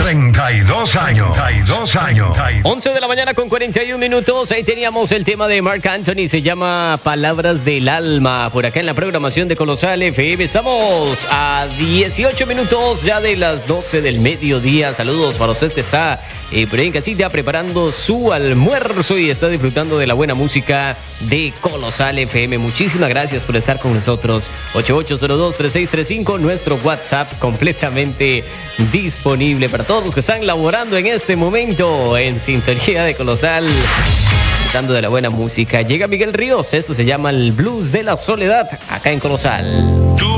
32 años. 32 años. 11 de la mañana con 41 minutos. Ahí teníamos el tema de Marc Anthony. Se llama Palabras del Alma. Por acá en la programación de Colosal FM. Estamos a 18 minutos ya de las 12 del mediodía. Saludos para usted que está por ahí en casita preparando su almuerzo y está disfrutando de la buena música de Colosal FM. Muchísimas gracias por estar con nosotros. 8802-3635, nuestro WhatsApp completamente disponible para todos los que están laborando en este momento en sintonía de Colosal, disfrutando de la buena música. Llega Miguel Ríos, esto se llama el Blues de la Soledad, acá en Colosal.